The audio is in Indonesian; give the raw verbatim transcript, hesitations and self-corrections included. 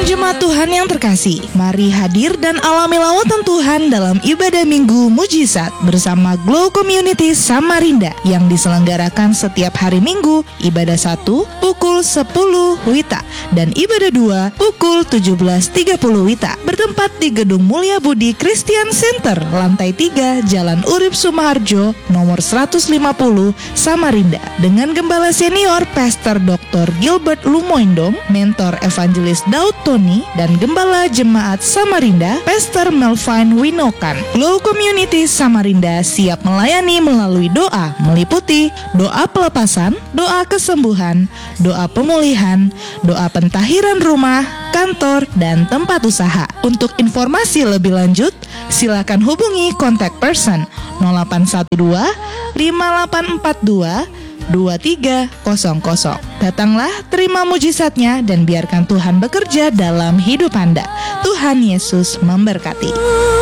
Jemaat Tuhan yang terkasih, mari hadir dan alami lawatan Tuhan dalam ibadah Minggu Mujizat bersama Glow Community Samarinda yang diselenggarakan setiap hari Minggu, ibadah satu pukul sepuluh Wita dan ibadah dua pukul tujuh belas tiga puluh Wita, bertempat di Gedung Mulia Budi Christian Center, lantai tiga, Jalan Urip Sumaharjo, nomor seratus lima puluh, Samarinda, dengan Gembala Senior Pastor Doktor Gilbert Lumoindong, Mentor Evangelis Daud Tony, dan Gembala Jemaat Samarinda, Pastor Melvin Winokan. Glow Community Samarinda siap melayani melalui doa, meliputi doa pelepasan, doa kesembuhan, doa pemulihan, doa pentahiran rumah, kantor, dan tempat usaha. Untuk informasi lebih lanjut, silakan hubungi kontak person nol delapan satu dua lima delapan empat dua dua tiga nol nol. Datanglah, terima mujizatnya, dan biarkan Tuhan bekerja dalam hidup Anda. Tuhan Yesus memberkati.